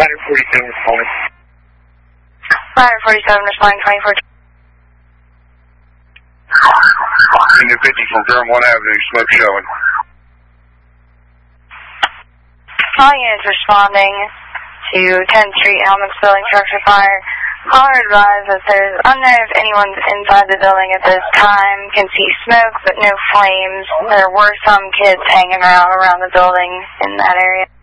Ladder 47 responding. Ladder 47 responding 24. New 50 from Durham 1 Avenue, smoke showing. All units responding to 10th Street, Helmets Building, structure fire. Caller advised that there's unknown if anyone's inside the building at this time, can see smoke but no flames. There were some kids hanging around the building in that area.